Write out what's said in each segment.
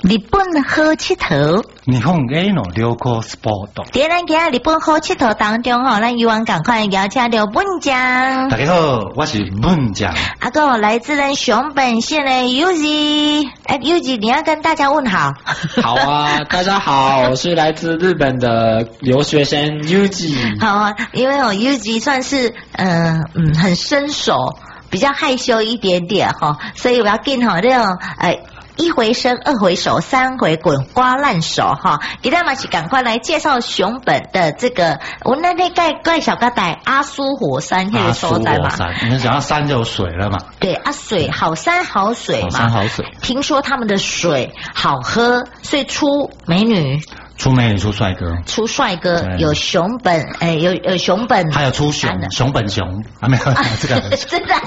日本好佚佗， 日本嘅no local sport。 在咱今日本好佚佗当中吼，咱以往赶快邀请到本将。 大家好，我是本将。 阿哥来自咱熊本县的 Yuji， Yuji 你要跟大家问好。 好啊，大家好，我是来自日本的留学生 Yuji。 好啊，因为Yuji 算是很生手，比较害羞一点点哈，所以我要跟好这种一回生，二回熟，三回滚瓜烂熟哈！给大家赶快来介绍熊本的这个，我那天盖小个带阿苏火山那个所在嘛。 你讲到山就有水了嘛？ 对啊，水好山好水嘛。 好山好水。 听说他们的水好喝，所以出美女。 出美女出帅哥， 出帅哥有熊本，有熊本， 还有出熊本熊啊没有这个真的。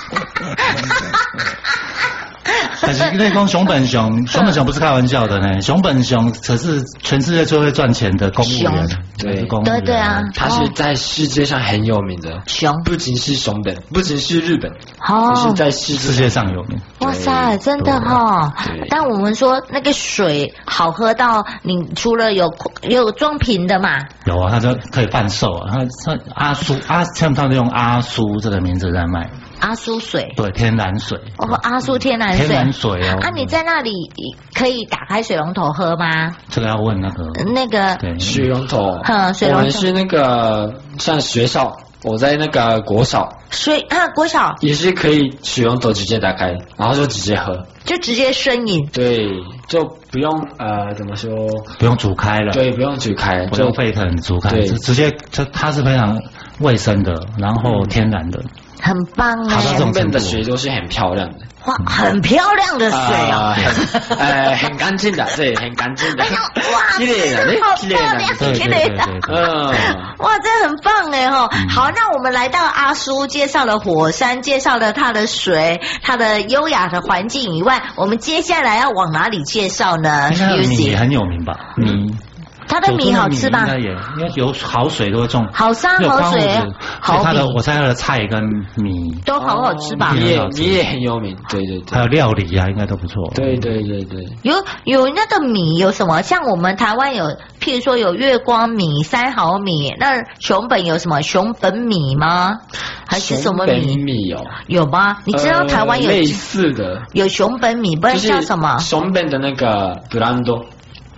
但是那讲熊本熊不是开玩笑的呢，熊本熊可是全世界最会赚钱的公务员， 对公务员对啊， 他是在世界上很有名的熊， 不仅是熊本，不仅是日本， 哦， 是在世界上有名。 哇塞，真的哈！但我们说那个水好喝到，你除了有装瓶的嘛？ 有啊，它就可以贩售啊。它阿苏像他们用阿苏这个名字在卖。 阿苏水， 对，天然水。 哦，阿苏天然水。 天然水哦。 啊，你在那里可以打开水龙头喝吗？ 这个要问那个。 对，水龙头。 水龙头。 我们是那个像学校，我在那个国小。 国小也是可以水龙头直接打开，然后就直接喝， 就直接生饮。 对，就不用怎么说？ 不用煮开了。 对，不用煮开， 不用沸腾煮开，直接它是非常卫生的，然后天然的。 很棒哎！ 熊本的水都是很漂亮的， 哇，很漂亮的水啊， 很干净的，对，很干净的， 哇， 綺麗的， 綺麗的，哇，这很棒哎哈！好，那我们来到阿苏，介绍了火山，介绍了它的水，它的优雅的环境以外，我们接下来要往哪里介绍呢？ 米很有名吧？ 它的米好吃吧？ 应该有好水都会种， 好山好水，好米。 我猜它的菜跟米都好好吃吧？ 米也很有名，对对对。 还有料理啊，应该都不错。 对对对对。 有那个米有什么？像我们台湾有，譬如说有月光米、三毫米，那熊本有什么熊本米吗？还是什么米？ 熊本米有吗？你知道台湾有类似的， 有熊本米，不然叫什么？ 熊本的那个ブランド。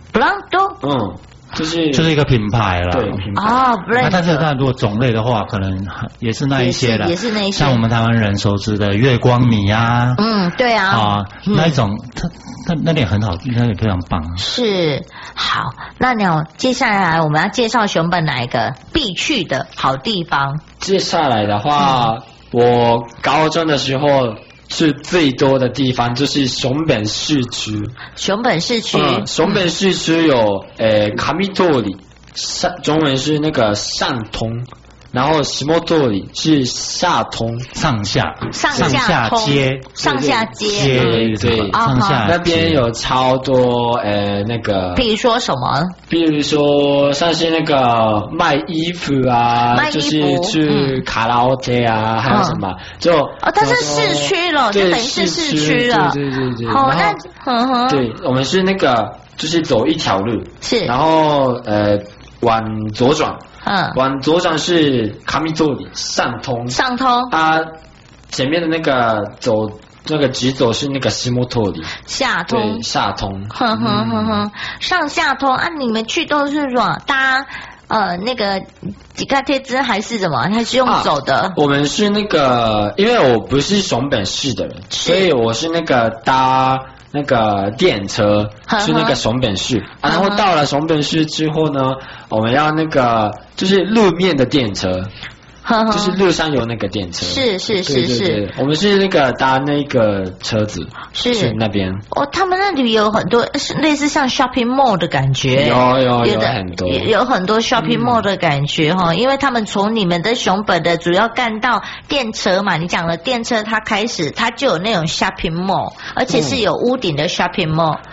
就是一个品牌了， 对，品牌哦， 但是它如果种类的话，可能也是那一些了， 也是那一些， 像我们台湾人熟知的月光米啊， 对啊， 那一种，它那点很好，那也非常棒。 是，好，那接下来我们要介绍熊本哪一个必去的好地方？ 接下来的话，我高中的时候。是最多的地方就是熊本市区。 熊本市区， 熊本市区有上通里，中文是那个上通，然后下通里是下通， 上下街， 上下街， 对， 上下那边有超多那个， 比如说什么？ 比如说像是那个卖衣服啊，就是去卡拉 OK 啊，还有什么它是市区了，就等于是市区了。 对。 好，那对，我们是那个就是走一条路， 是， 然后往左转。往左转是上通里上通，它前面的那个直走是那个下通里下通，对，下通， 上下通啊！你们去都是什么搭那个几个贴资还是什么？还是用走的？ 我们是那个，因为我不是熊本市的人，所以我是那个搭那个电车去那个熊本市，然后到了熊本市之后呢，我们要那个就是路面的电车，就是路上有那个电车，是，我们是那个搭那个车子去那边。 他们那里有很多类似像 shopping mall 的感觉， 有很多， 有很多 shopping mall 的感觉哈，因为他们从你们的熊本的主要干道电车嘛，你讲了电车，它就有那种 shopping mall， 而且是有屋顶的 shopping mall。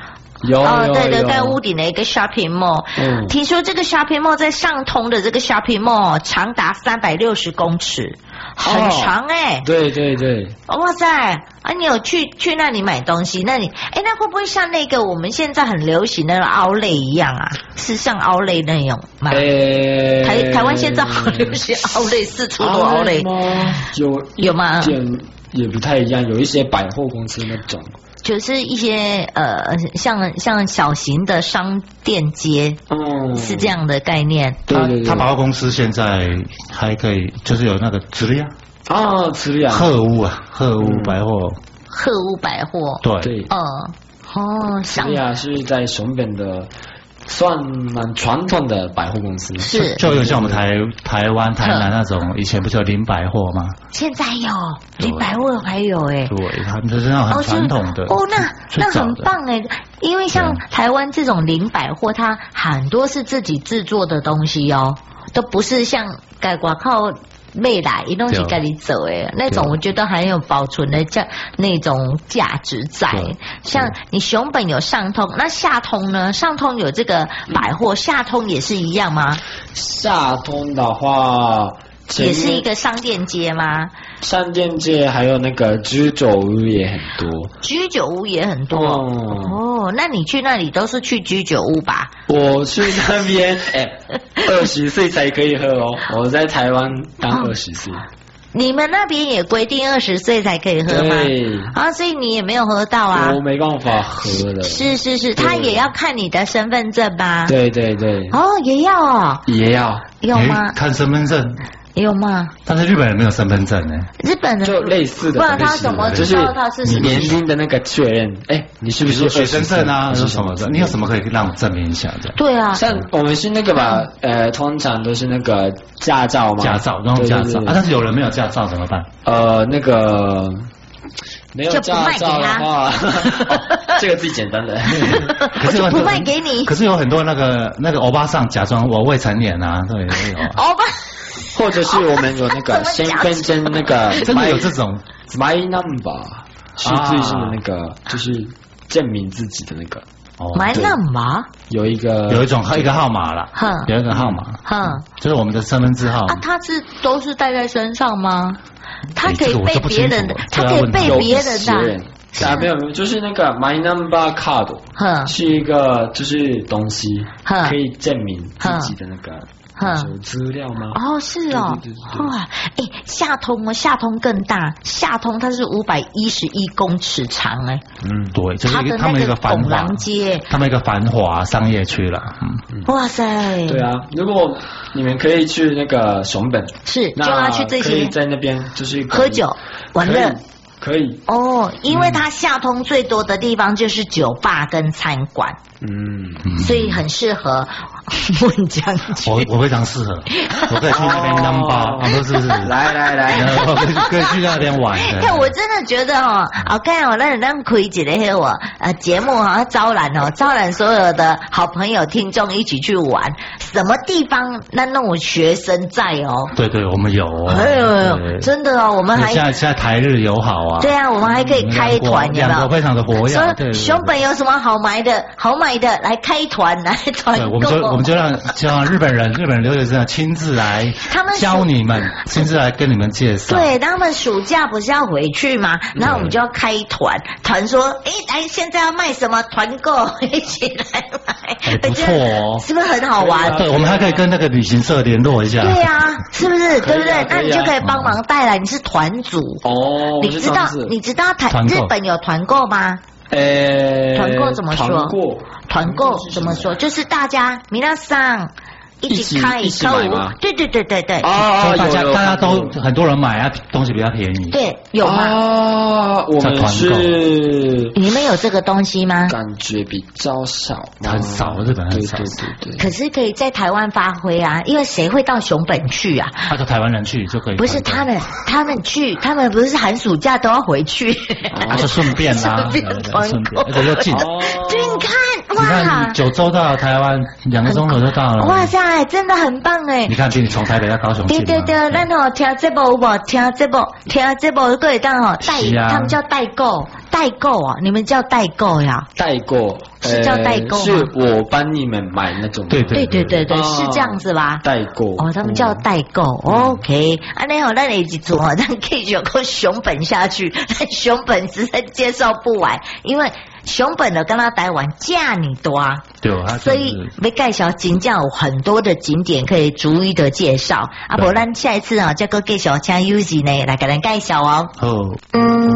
有对对，在屋顶的一个 shopping mall。听说这个 shopping mall 在上通的这个 shopping mall 长达360公尺，很长对对对。 哇塞！啊，你有去那里买东西？那会不会像那个我们现在很流行的Outlet一样啊？是像Outlet那种吗？台湾现在好流行Outlet，四处都Outlet。有吗？ 也不太一样，有一些百货公司那种。 就是一些像小型的商店街，是这样的概念。 对， 他百货公司现在还可以，就是有那个磁力磁力鹤屋百货， 鹤屋百货， 对，磁力是在熊本的。算蛮传统的百货公司， 是就有像我们台湾台南那种，以前不是有林百货吗？ 现在有林百货还有对， 他们就是那种很传统的那很棒因为像台湾这种林百货，它很多是自己制作的东西都不是像外靠未来一东西给你走那种，我觉得还有保存的那种价值在。像你熊本有上通，那下通呢？上通有这个百货，下通也是一样吗？ 下通的话也是一个商店街吗？ 商店街还有那个居酒屋也很多， 居酒屋也很多那你去那里都是去居酒屋吧？ 我去那边20岁才可以喝我在台湾当20岁。 你们那边也规定20岁才可以喝吗？ 对所以你也没有喝到啊？ 我没办法喝的。 是，他也要看你的身份证吧？ 对。 也要也要有吗？ 看身份证。 有吗？ 但是日本人没有身份证日本人就类似的， 不然他怎么知道他是你年龄的那个确认？你是不是学生证啊？是什么的？你有什么可以让我证明一下的？ 对啊， 像我们是那个吧，通常都是那个驾照嘛， 然后驾照但是有人没有驾照怎么办？ 那个。没有驾照的话，这个最简单的。 我就不卖给你。 可是有很多那个欧巴桑假装我未成年啊，对， 欧巴。 或者是我们有那个身份证那个， 真的有这种 My Number 是最新的那个，就是证明自己的那个。 My Number 有一个号码啦，有一个号码，就是我们的身份证号。 它都是带在身上吗？它可以被别人的，它可以被别人的。没有，就是那个 My Number Card 是一个就是东西，可以证明自己的那个。有资料吗？ 是哇，下通更大，下通它是511公尺长对，就是他们一个繁华街， 他们一个繁华商业区了。 哇塞！ 对啊，如果你们可以去那个熊本， 就要去这些， 可以在那边就是喝酒玩乐。 可以因为它下通最多的地方就是酒吧跟餐馆，所以很适合问将军。 我非常适合，我可以去那边当包，是不是？ 来， 我可以去那边玩。 我真的觉得刚才咱开一个节目招揽所有的好朋友听众一起去玩，什么地方那种学生在对，我们有真的我们还现在台日友好啊。 对啊，我们还可以开团，有没有？ 两个非常的活跃。 说熊本有什么好买的来开团来团购。 我们就让日本人留学生亲自来教你们，亲自来跟你们介绍。 对，他们暑假不是要回去吗？然后我们就要开团说，来现在要卖什么团购，一起来买， 不错是不是很好玩？ 对，我们还可以跟那个旅行社联络一下。 对啊，是不是？对不对？那你就可以帮忙带来，你是团主你知道日本有团购吗？团购怎么说？团购怎么说？就是大家皆さん一起开一起买吗？ 对。 大家都很多人买东西比较便宜。 对，有吗？ 我们是你们有这个东西吗？ 感觉比较少， 很少，日本很少。 对。 可是可以在台湾发挥啊，因为谁会到熊本去啊？ 就台湾人去就可以。 不是他们去，他们不是寒暑假都要回去， 就顺便啦， 团购， 而且又近。 对，你看 9州到台湾2个钟头就到了。 哇塞，真的很棒你看，比你从台北到高雄近。 对，咱听这部有无？听这部，可以当带，他们叫代购， 代购啊，你们叫代购呀？ 代购是叫代购吗？ 是我帮你们买那种。 对， 是这样子吧？ 代购哦，他们叫代购。OK， 安尼好，咱一直做哦，咱继续个熊本下去，熊本实在介绍不完，因为熊本的跟他台湾价你多啊。 对， 所以要介绍真正有很多的景点可以逐一的介绍。啊，不然下一次啊，再个介绍请 Uzi 呢来给咱介绍哦。 好。